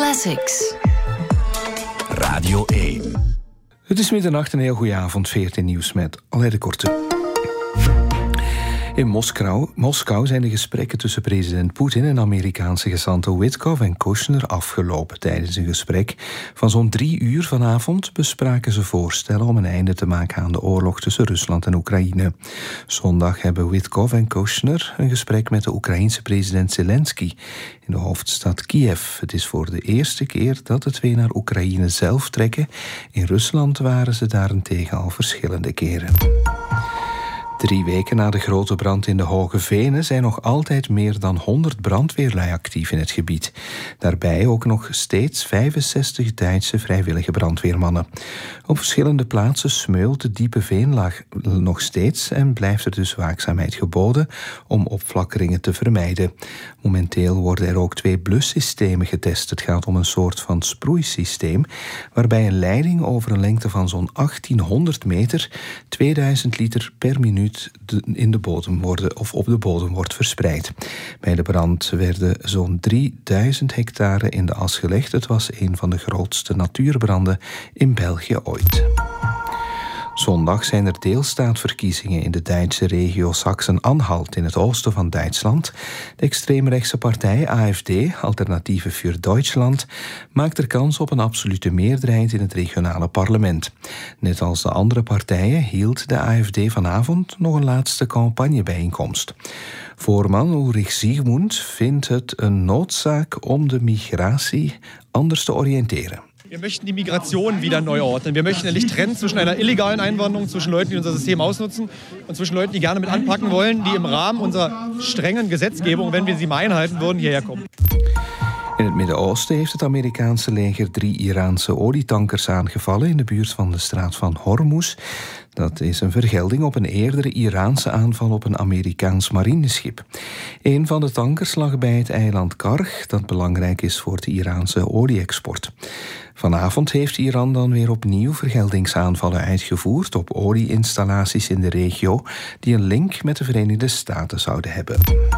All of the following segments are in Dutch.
Classics. Radio 1. Het is middernacht, een heel goede avond. 14 nieuws met Alain de Korte. In Moskou zijn de gesprekken tussen president Poetin en Amerikaanse gezanten Witkoff en Kushner afgelopen. Tijdens een gesprek van zo'n 3 uur vanavond bespraken ze voorstellen om een einde te maken aan de oorlog tussen Rusland en Oekraïne. Zondag hebben Witkoff en Kushner een gesprek met de Oekraïense president Zelensky in de hoofdstad Kiev. Het is voor de eerste keer dat de twee naar Oekraïne zelf trekken. In Rusland waren ze daarentegen al verschillende keren. 3 weken na de grote brand in de Hoge Venen zijn nog altijd meer dan 100 brandweerlui actief in het gebied. Daarbij ook nog steeds 65 Duitse vrijwillige brandweermannen. Op verschillende plaatsen smeult de diepe veenlaag nog steeds en blijft er dus waakzaamheid geboden om opflakkeringen te vermijden. Momenteel worden er ook 2 blussystemen getest. Het gaat om een soort van sproeisysteem waarbij een leiding over een lengte van zo'n 1800 meter 2000 liter per minuut in de bodem op de bodem wordt verspreid. Bij de brand werden zo'n 3000 hectare in de as gelegd. Het was een van de grootste natuurbranden in België ooit. Zondag zijn er deelstaatverkiezingen in de Duitse regio Sachsen-Anhalt in het oosten van Duitsland. De extreemrechtse partij AfD, Alternatieve für Deutschland, maakt er kans op een absolute meerderheid in het regionale parlement. Net als de andere partijen hield de AfD vanavond nog een laatste campagnebijeenkomst. Voorman Ulrich Siegmund vindt het een noodzaak om de migratie anders te oriënteren. Wir möchten die Migration wieder neu ordnen. Wir möchten endlich trennen zwischen einer illegalen Einwanderung, zwischen Leuten, die unser System ausnutzen, und zwischen Leuten, die gerne mit anpacken wollen, die im Rahmen unserer strengen Gesetzgebung, wenn wir sie mal einhalten würden, hierher kommen. In het Midden-Oosten heeft het Amerikaanse leger 3 Iraanse olietankers aangevallen in de buurt van de straat van Hormuz. Dat is een vergelding op een eerdere Iraanse aanval op een Amerikaans marineschip. Een van de tankers lag bij het eiland Karg, dat belangrijk is voor de Iraanse olie-export. Vanavond heeft Iran dan weer opnieuw vergeldingsaanvallen uitgevoerd op olie-installaties in de regio die een link met de Verenigde Staten zouden hebben.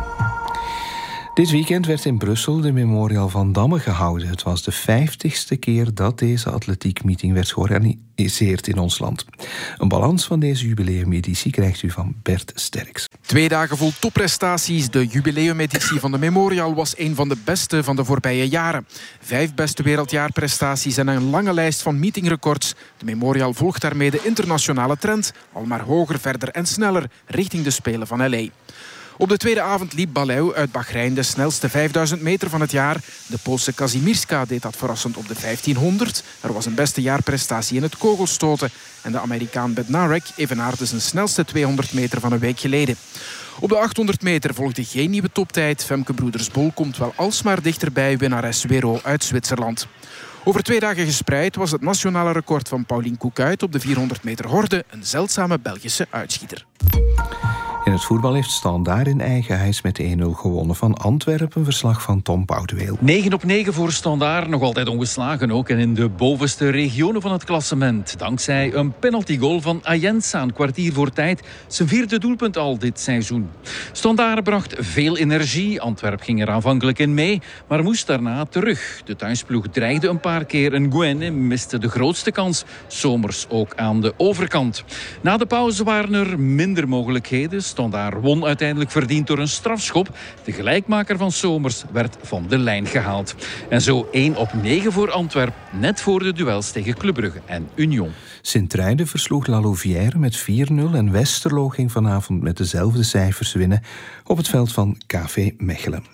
Dit weekend werd in Brussel de Memorial van Damme gehouden. Het was de 50ste keer dat deze atletiekmeeting werd georganiseerd in ons land. Een balans van deze jubileumeditie krijgt u van Bert Sterks. 2 dagen vol topprestaties. De jubileumeditie van de Memorial was een van de beste van de voorbije jaren. 5 beste wereldjaarprestaties en een lange lijst van meetingrecords. De Memorial volgt daarmee de internationale trend. Al maar hoger, verder en sneller richting de Spelen van L.A. Op de tweede avond liep Baleu uit Bahrein de snelste 5000 meter van het jaar. De Poolse Kazimierska deed dat verrassend op de 1500. Er was een beste jaarprestatie in het kogelstoten. En de Amerikaan Bednarek evenaarde zijn snelste 200 meter van een week geleden. Op de 800 meter volgde geen nieuwe toptijd. Femke Broeders-Bol komt wel alsmaar dichterbij winnares Wero uit Zwitserland. Over 2 dagen gespreid was het nationale record van Pauline Koekuit op de 400 meter horde een zeldzame Belgische uitschieter. In het voetbal heeft Standaard in eigen huis met 1-0 gewonnen van Antwerpen. Verslag van Tom Boudeweel. 9-9 voor Standaard, nog altijd ongeslagen ook. En in de bovenste regionen van het klassement. Dankzij een penaltygoal van Ayensa, een kwartier voor tijd. Zijn 4e doelpunt al dit seizoen. Standaard bracht veel energie. Antwerp ging er aanvankelijk in mee, maar moest daarna terug. De thuisploeg dreigde een paar keer en Gouenne miste de grootste kans. Somers ook aan de overkant. Na de pauze waren er minder mogelijkheden. Standaard won uiteindelijk verdiend door een strafschop. De gelijkmaker van Somers werd van de lijn gehaald. En zo 1-9 voor Antwerp, net voor de duels tegen Club Brugge en Union. Sint-Truiden versloeg La Louvière met 4-0 en Westerlo ging vanavond met dezelfde cijfers winnen op het veld van KV Mechelen.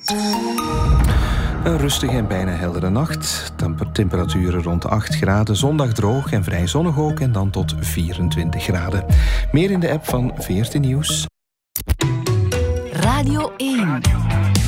Een rustige en bijna heldere nacht. Temperaturen rond 8 graden. Zondag droog en vrij zonnig ook en dan tot 24 graden. Meer in de app van 14 Nieuws. Radio 1.